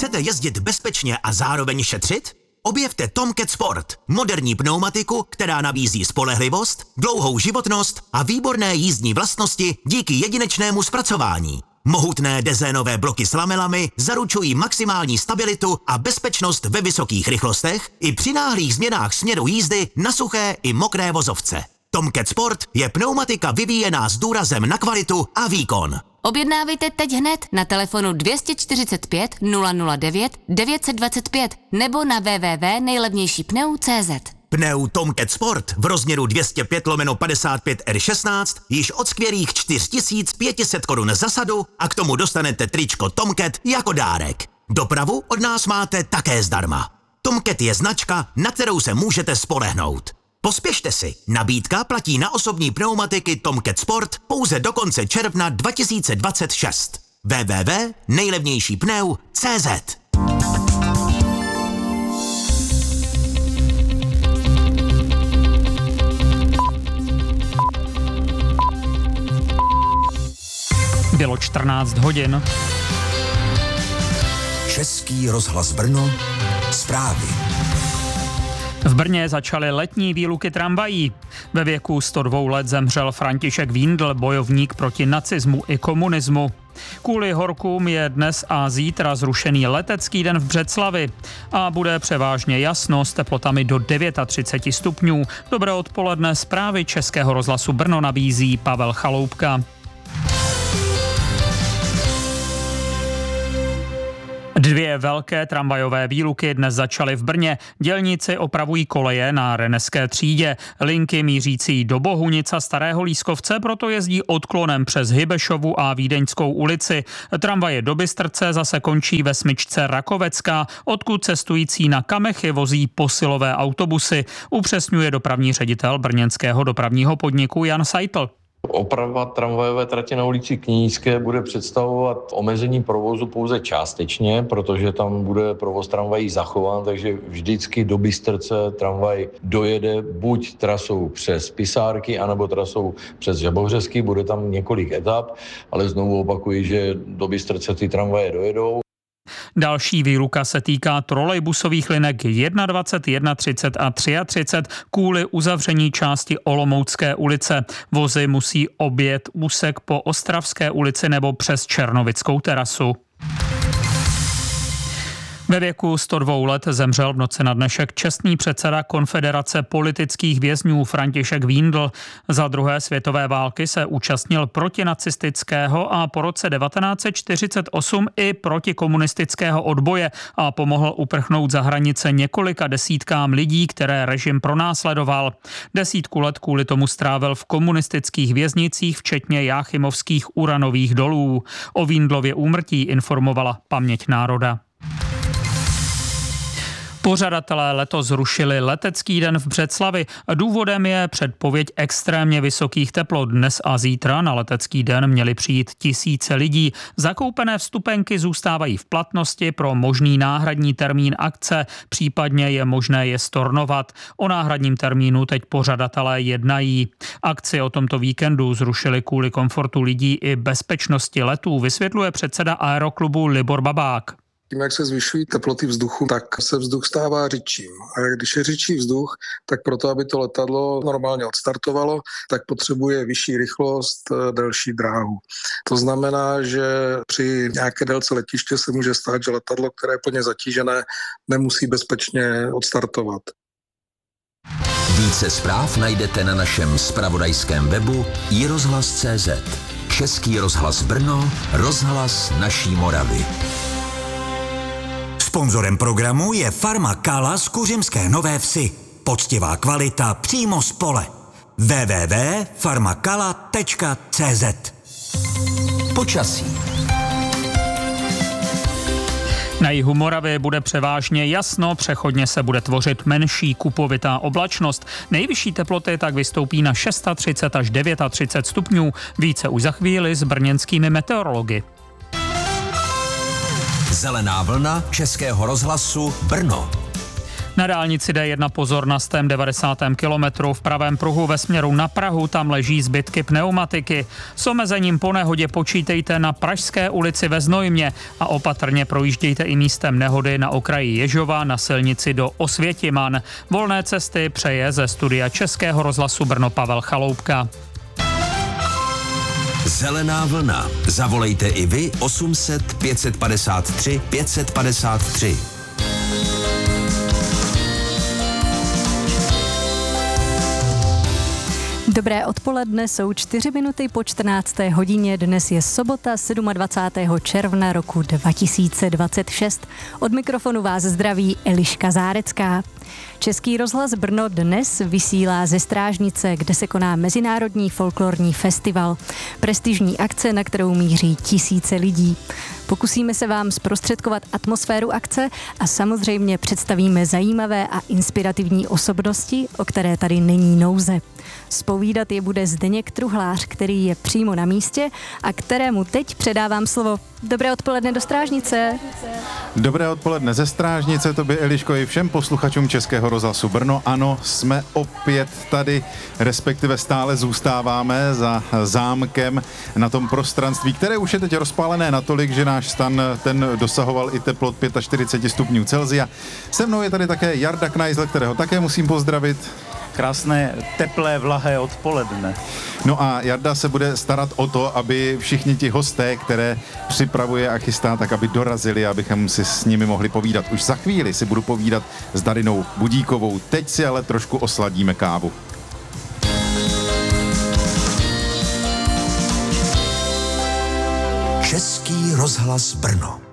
Chcete jezdit bezpečně a zároveň šetřit? Objevte Tomcat Sport, moderní pneumatiku, která nabízí spolehlivost, dlouhou životnost a výborné jízdní vlastnosti díky jedinečnému zpracování. Mohutné dezénové bloky s lamelami zaručují maximální stabilitu a bezpečnost ve vysokých rychlostech i při náhlých změnách směru jízdy na suché i mokré vozovce. Tomcat Sport je pneumatika vyvíjená s důrazem na kvalitu a výkon. Objednávejte teď hned na telefonu 245 009 925 nebo na www.nejlevnějšípneu.cz. Pneu Tomcat Sport v rozměru 205/55 R16 již od skvělých 4500 korun za sadu a k tomu dostanete tričko Tomcat jako dárek. Dopravu od nás máte také zdarma. Tomcat je značka, na kterou se můžete spolehnout. Pospěšte si, nabídka platí na osobní pneumatiky Tomcat Sport pouze do konce června 2026. www.nejlevnějšípneu.cz. Bylo 14 hodin. Český rozhlas Brno, zprávy. V Brně začaly letní výluky tramvají. Ve věku 102 let zemřel František Víndl, bojovník proti nacismu i komunismu. Kvůli horkům je dnes a zítra zrušený letecký den v Břeclavi a bude převážně jasno s teplotami do 39 stupňů. Dobré odpoledne, zprávy Českého rozhlasu Brno nabízí Pavel Chaloupka. Dvě velké tramvajové výluky dnes začaly v Brně. Dělníci opravují koleje na Reneské třídě. Linky mířící do Bohunic a Starého Lískovce proto jezdí odklonem přes Hybešovu a Vídeňskou ulici. Tramvaje do Bystrce zase končí ve smyčce Rakovecká, odkud cestující na Kamechy vozí posilové autobusy, upřesňuje dopravní ředitel brněnského dopravního podniku Jan Seitl. Oprava tramvajové trati na ulici Knížské bude představovat omezení provozu pouze částečně, protože tam bude provoz tramvají zachován, takže vždycky do Bystrce tramvaj dojede buď trasou přes Pisárky, anebo trasou přes Žabovřesky, bude tam několik etap, ale znovu opakuji, že do Bystrce ty tramvaje dojedou. Další výluka se týká trolejbusových linek 21, 31 a 33 kvůli uzavření části Olomoucké ulice. Vozy musí objet úsek po Ostravské ulici nebo přes Černovickou terasu. Ve věku 102 let zemřel v noci na dnešek čestný předseda Konfederace politických vězňů František Víndl. Za druhé světové války se účastnil protinacistického a po roce 1948 i protikomunistického odboje a pomohl uprchnout za hranice několika desítkám lidí, které režim pronásledoval. 10 let kvůli tomu strávil v komunistických věznicích, včetně jáchymovských uranových dolů. O Víndlově úmrtí informovala Paměť národa. Pořadatelé letos zrušili letecký den v Břeclavi. Důvodem je předpověď extrémně vysokých teplot. Dnes a zítra na letecký den měli přijít tisíce lidí. Zakoupené vstupenky zůstávají v platnosti pro možný náhradní termín akce, případně je možné je stornovat. O náhradním termínu teď pořadatelé jednají. Akci o tomto víkendu zrušili kvůli komfortu lidí i bezpečnosti letů, vysvětluje předseda Aeroklubu Libor Babák. Tím, jak se zvyšují teploty vzduchu, tak se vzduch stává řidším. A když je řidší vzduch, tak proto, aby to letadlo normálně odstartovalo, tak potřebuje vyšší rychlost, delší dráhu. To znamená, že při nějaké délce letiště se může stát, že letadlo, které je plně zatížené, nemusí bezpečně odstartovat. Více zpráv najdete na našem zpravodajském webu iRozhlas.cz. Český rozhlas Brno, rozhlas naší Moravy. Sponzorem programu je Farma Kala z Kuřimské Nové Vsi. Poctivá kvalita přímo z pole. www.farmakala.cz. Počasí. Na jihu Moravy bude převážně jasno, přechodně se bude tvořit menší kupovitá oblačnost. Nejvyšší teploty tak vystoupí na 630 až 39 stupňů. Více už za chvíli s brněnskými meteorology. Zelená vlna Českého rozhlasu Brno. Na dálnici D1 pozor na 190. kilometru v pravém pruhu ve směru na Prahu, tam leží zbytky pneumatiky. S omezením po nehodě počítejte na Pražské ulici ve Znojmě a opatrně projíždějte i místem nehody na okraji Ježova na silnici do Osvětiman. Volné cesty přeje ze studia Českého rozhlasu Brno Pavel Chaloupka. Zelená vlna. Zavolejte i vy 800 553 553. Dobré odpoledne, jsou 4 minuty po 14. hodině. Dnes je sobota 27. června roku 2026. Od mikrofonu vás zdraví Eliška Zárecká. Český rozhlas Brno dnes vysílá ze Strážnice, kde se koná Mezinárodní folklorní festival. Prestižní akce, na kterou míří tisíce lidí. Pokusíme se vám zprostředkovat atmosféru akce a samozřejmě představíme zajímavé a inspirativní osobnosti, o které tady není nouze. Zpovídat je bude Zdeněk Truhlář, který je přímo na místě a kterému teď předávám slovo. Dobré odpoledne do Strážnice. Dobré odpoledne ze Strážnice, tobě Eliško i všem posluchačům Českého rozhlasu Brno. Ano, jsme opět tady, respektive stále zůstáváme za zámkem na tom prostranství, které už je teď rozpálené natolik, že náš stan ten dosahoval i teplot 45 stupňů Celsia. Se mnou je tady také Jarda Knajzl, kterého také musím pozdravit. Krásné, teplé, vlahé odpoledne. No a Jarda se bude starat o to, aby všichni ti hosté, které připravuje a chystá, tak aby dorazili, abychom si s nimi mohli povídat. Už za chvíli si budu povídat s Darinou Budíkovou. Teď si ale trošku osladíme kávu. Český rozhlas Brno.